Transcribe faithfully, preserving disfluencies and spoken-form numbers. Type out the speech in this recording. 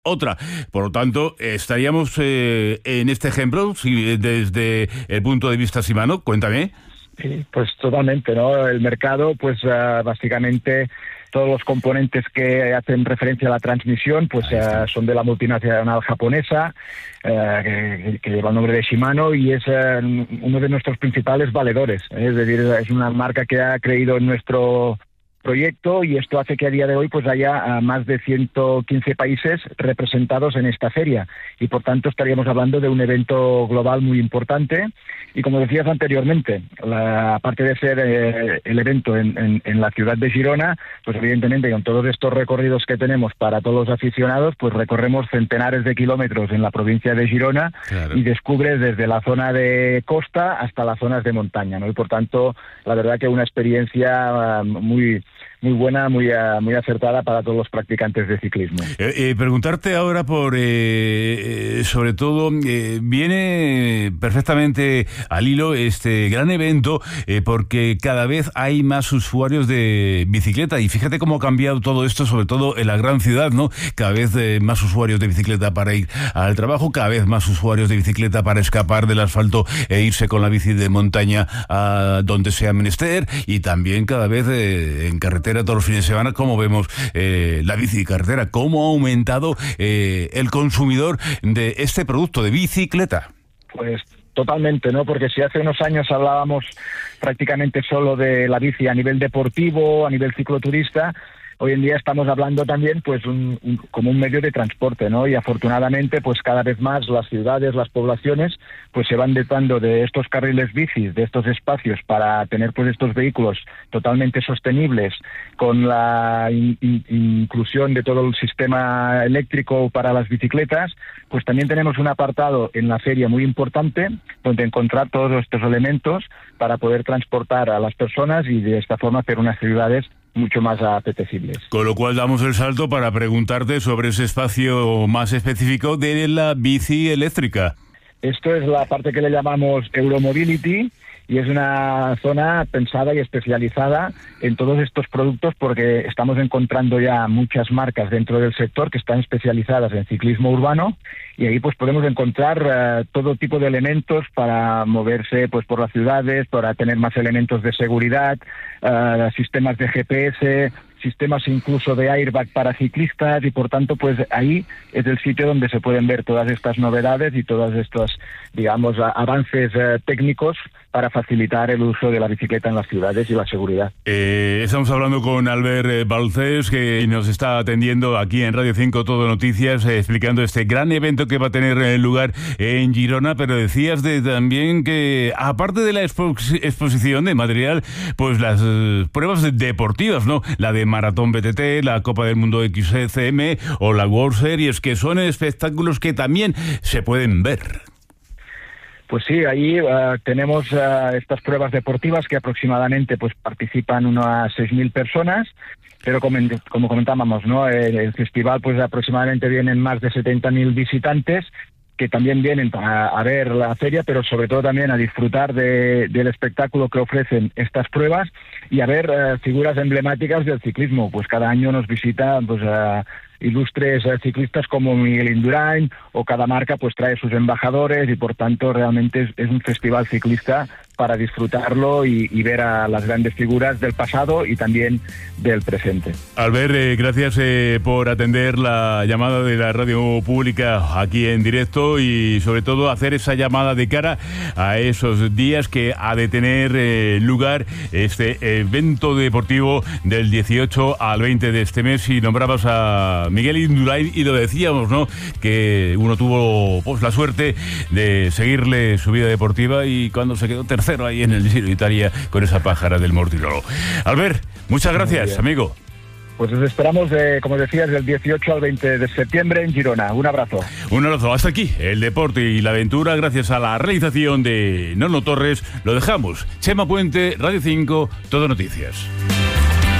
otra. Por lo tanto, estaríamos eh, en este ejemplo, si, desde el punto de vista Shimano, cuéntame. Sí, pues totalmente, ¿no? El mercado, pues uh, básicamente todos los componentes que hacen referencia a la transmisión, pues uh, son de la multinacional japonesa, uh, que, que lleva el nombre de Shimano y es uh, uno de nuestros principales valedores. ¿eh? Es decir, es una marca que ha creído en nuestro proyecto y esto hace que a día de hoy pues haya uh, más de ciento quince países representados en esta feria y por tanto estaríamos hablando de un evento global muy importante y como decías anteriormente, la, aparte de ser eh, el evento en, en, en la ciudad de Girona, pues evidentemente con todos estos recorridos que tenemos para todos los aficionados, pues recorremos centenares de kilómetros en la provincia de Girona. Claro. Y descubres desde la zona de costa hasta las zonas de montaña, ¿no? Y por tanto, la verdad que una experiencia uh, muy muy buena, muy uh, muy acertada para todos los practicantes de ciclismo. Eh, eh, preguntarte ahora por, eh, sobre todo, eh, viene perfectamente al hilo este gran evento eh, porque cada vez hay más usuarios de bicicleta y fíjate cómo ha cambiado todo esto, sobre todo en la gran ciudad, ¿no? Cada vez eh, más usuarios de bicicleta para ir al trabajo, cada vez más usuarios de bicicleta para escapar del asfalto e irse con la bici de montaña a donde sea menester y también cada vez eh, en carretera todos los fines de semana, como vemos eh, la bici de carretera, cómo ha aumentado eh, el consumidor de este producto de bicicleta. Pues totalmente, ¿no? Porque si hace unos años hablábamos prácticamente solo de la bici a nivel deportivo, a nivel cicloturista, hoy en día estamos hablando también pues un, un, como un medio de transporte, ¿no? Y afortunadamente pues cada vez más las ciudades, las poblaciones pues se van dotando de estos carriles bicis, de estos espacios para tener pues estos vehículos totalmente sostenibles con la in, in, inclusión de todo el sistema eléctrico para las bicicletas. Pues también tenemos un apartado en la feria muy importante donde encontrar todos estos elementos para poder transportar a las personas y de esta forma hacer unas ciudades mucho más apetecibles. Con lo cual damos el salto para preguntarte sobre ese espacio más específico de la bici eléctrica. Esto es la parte que le llamamos Euromobility y es una zona pensada y especializada en todos estos productos porque estamos encontrando ya muchas marcas dentro del sector que están especializadas en ciclismo urbano y ahí pues podemos encontrar uh, todo tipo de elementos para moverse pues por las ciudades, para tener más elementos de seguridad, uh, sistemas de G P S, sistemas incluso de airbag para ciclistas y por tanto pues ahí es el sitio donde se pueden ver todas estas novedades y todos estos digamos avances eh, técnicos para facilitar el uso de la bicicleta en las ciudades y la seguridad. Eh, estamos hablando con Albert Balcells, que nos está atendiendo aquí en Radio cinco Todo Noticias, eh, explicando este gran evento que va a tener eh, lugar en Girona, pero decías de, también que aparte de la expo- exposición de material, pues las eh, pruebas deportivas, ¿no? La de Maratón B T T, la Copa del Mundo X C M o la World Series, que son espectáculos que también se pueden ver. Pues sí, ahí uh, tenemos uh, estas pruebas deportivas que aproximadamente pues participan unas seis mil personas, pero como, como comentábamos, ¿no? El, el festival pues aproximadamente vienen más de setenta mil visitantes que también vienen a, a ver la feria, pero sobre todo también a disfrutar de, del espectáculo que ofrecen estas pruebas y a ver uh, figuras emblemáticas del ciclismo. Pues cada año nos visitan pues uh, ilustres uh, ciclistas como Miguel Indurain o cada marca pues trae sus embajadores y por tanto realmente es, es un festival ciclista para disfrutarlo y, y ver a las grandes figuras del pasado y también del presente. Albert, eh, gracias eh, por atender la llamada de la radio pública aquí en directo y sobre todo hacer esa llamada de cara a esos días que ha de tener eh, lugar este evento deportivo del dieciocho al veinte de este mes y nombrabas a Miguel Indurain y lo decíamos, ¿no? Que uno tuvo pues la suerte de seguirle su vida deportiva y cuando se quedó tercero ahí en el Giro de Italia con esa pájara del Mortirolo. Albert, muchas gracias, amigo. Pues os esperamos, de, como decías, del dieciocho al veinte de septiembre en Girona. Un abrazo. Un abrazo. Hasta aquí el deporte y la aventura gracias a la realización de Nono Torres. Lo dejamos. Chema Puente, Radio cinco, Todo Noticias.